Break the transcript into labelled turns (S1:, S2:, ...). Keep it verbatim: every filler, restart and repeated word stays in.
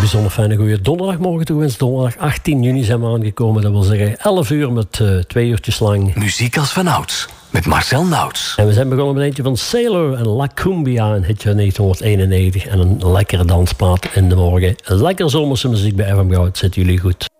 S1: Bijzonder fijne goede donderdagmorgen toegewenst. Donderdag achttien juni zijn we aangekomen. Dat wil zeggen elf uur met uh, twee uurtjes lang.
S2: Muziek als vanouds. Met Marcel Nauts.
S1: En we zijn begonnen met eentje van Sailor en La Cumbia. Een hitje negentien eenennegentig. En een lekkere dansplaat in de morgen. Lekker zomerse muziek bij F M Goud. Zet jullie goed.